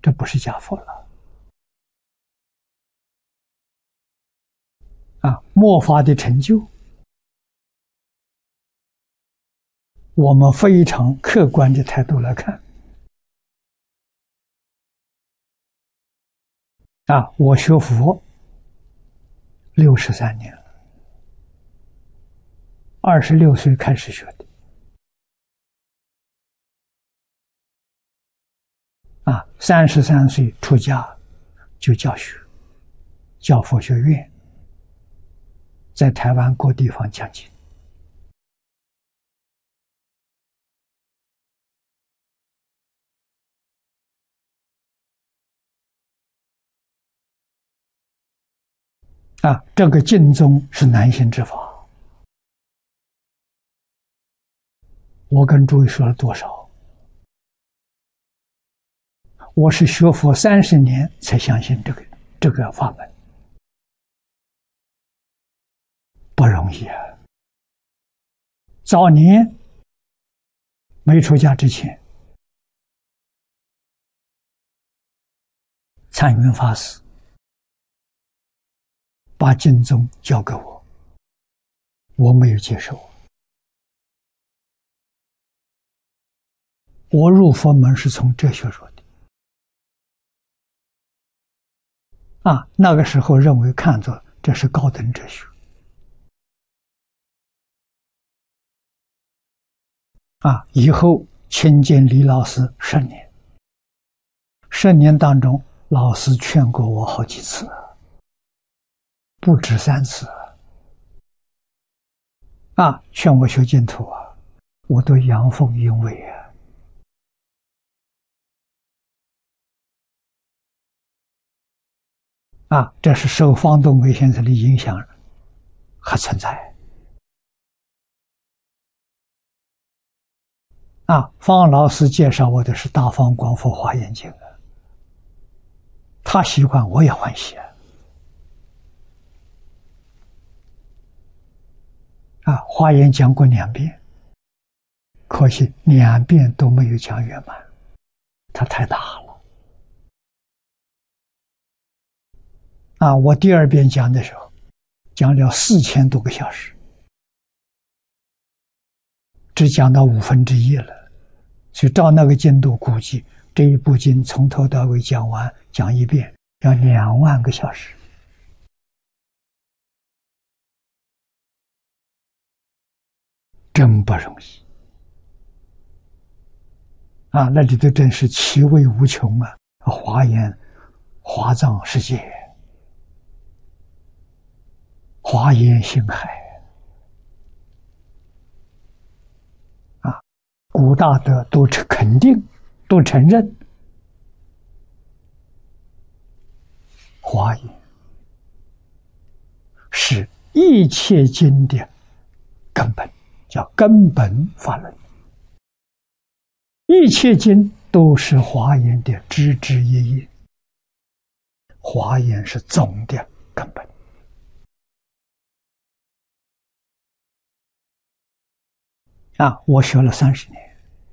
这不是假佛了。末法的成就，我们非常客观的态度来看。我学佛63年了，26岁开始学的。33岁出家就教学，教佛学院，在台湾各地方讲经。这个净宗是难行之法。我跟诸位说了多少？我是学佛30年才相信这个法门，不容易啊！早年没出家之前，参云法师把净宗交给我，我没有接受。我入佛门是从哲学入的。那个时候认为看作这是高等哲学。以后亲近李老师10年，10年当中，老师劝过我好几次，不止3次。劝我学净土我都阳奉阴违这是受方东梅先生的影响还存在。方老师介绍我的是《大方广佛华严经》他喜欢我也欢喜华严讲过2遍，可惜2遍都没有讲圆满，它太大了。我第2遍讲的时候，讲了4000多个小时，只讲到1/5了，所以照那个进度估计，这一部经从头到尾讲完，讲1遍要2万个小时。真不容易那里头真是奇味无穷华严、华藏世界、华严星海古大德都肯定，都承认华严是一切经的根本，叫根本法论。一切经都是华严的枝枝叶叶，华严是总的根本。我学了30年。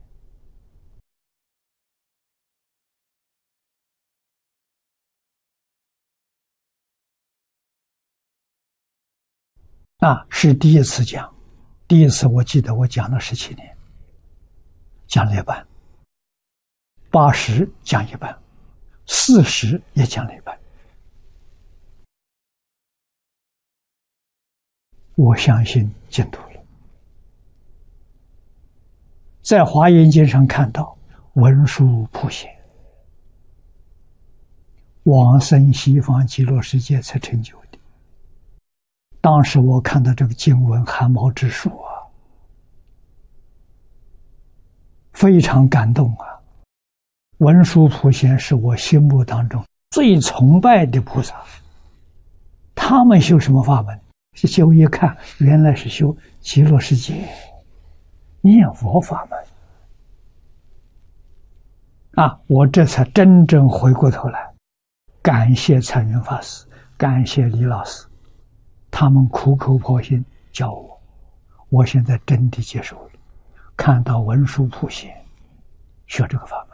是第一次讲，第一次我记得我讲了17年，讲了一半，80讲一半，40也讲了一半。我相信净土了。在华严经上看到文殊普贤往生西方极乐世界才成就的。当时我看到这个经文汗毛直竖非常感动文殊普贤是我心目当中最崇拜的菩萨。他们修什么法门？修一看，原来是修极乐世界念佛法门我这才真正回过头来感谢禅云法师，感谢李老师，他们苦口婆心教我，我现在真的接受了，看到文殊普贤学这个法门。